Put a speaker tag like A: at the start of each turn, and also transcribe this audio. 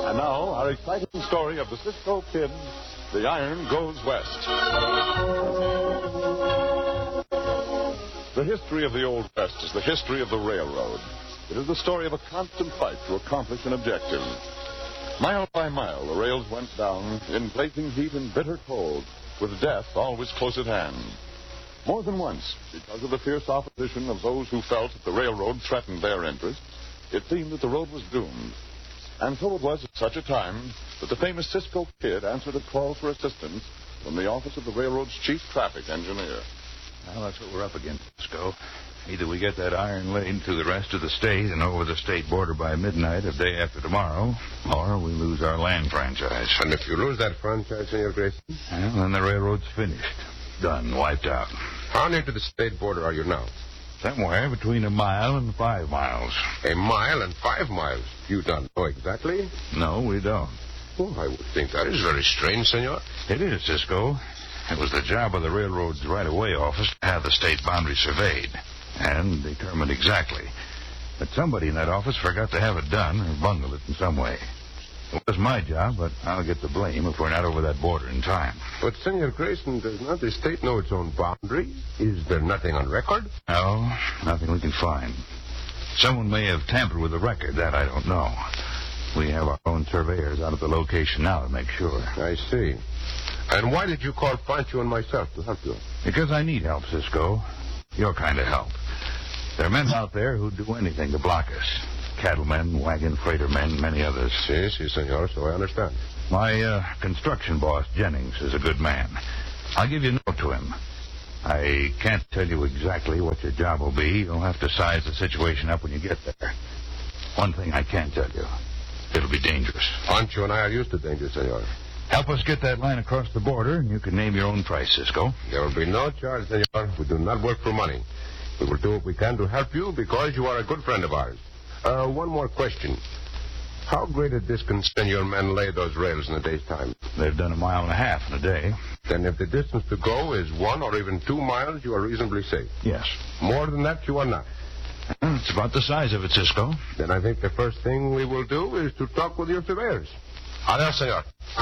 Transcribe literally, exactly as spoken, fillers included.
A: And now, our exciting story of the Cisco Kid, The Iron Goes West. The history of the Old West is the history of the railroad. It is the story of a constant fight to accomplish an objective. Mile by mile, the rails went down in blazing heat and bitter cold, with death always close at hand. More than once, because of the fierce opposition of those who felt that the railroad threatened their interests, it seemed that the road was doomed. And so it was at such a time that the famous Cisco Kid answered a call for assistance from the office of the railroad's chief traffic engineer.
B: Well, that's what we're up against, Cisco. Either we get that iron laid through the rest of the state and over the state border by midnight of day after tomorrow, or we lose our land franchise.
C: And if you lose that franchise, Senor Grayson?
B: Well, then the railroad's finished. Done. Wiped out.
C: How near to the state border are you now?
B: Somewhere between a mile and five miles.
C: A mile and five miles? You don't know exactly?
B: No, we don't.
C: Well, I would think that is very strange, Senor.
B: It is, Cisco. It was the job of the railroad's right-of-way office to have the state boundary surveyed and determined exactly. But somebody in that office forgot to have it done or bungled it in some way. It was my job, but I'll get the blame if we're not over that border in time.
C: But, Senor Grayson, does not the state know its own boundary? Is there nothing on record?
B: No, nothing we can find. Someone may have tampered with the record. That I don't know. We have our own surveyors out at the location now to make sure.
C: I see. And why did you call Pancho and myself to help you?
B: Because I need help, Cisco. Your kind of help. There are men out there who'd do anything to block us. Cattlemen, wagon freighter men, many others.
C: Si, si, senor, so I understand.
B: My uh, construction boss, Jennings, is a good man. I'll give you a note to him. I can't tell you exactly what your job will be. You'll have to size the situation up when you get there. One thing I can tell you. It'll be dangerous.
C: Pancho and I are used to danger, senor.
B: Help us get that line across the border, and you can name your own price, Cisco.
C: There will be no charge, senor. We do not work for money. We will do what we can to help you because you are a good friend of ours. Uh, one more question. How great a distance can your men lay those rails in a day's time?
B: They've done a mile and a half in a day.
C: Then if the distance to go is one or even two miles, you are reasonably safe.
B: Yes.
C: More than that, you are not.
B: It's about the size of it, Cisco.
C: Then I think the first thing we will do is to talk with your surveyors. Adios, senor.